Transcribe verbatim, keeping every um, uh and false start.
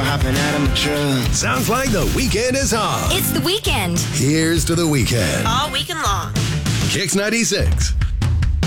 hopping out of my truck. Sounds like the weekend is on. It's the weekend. Here's to the weekend. All weekend long. Kicks ninety-six.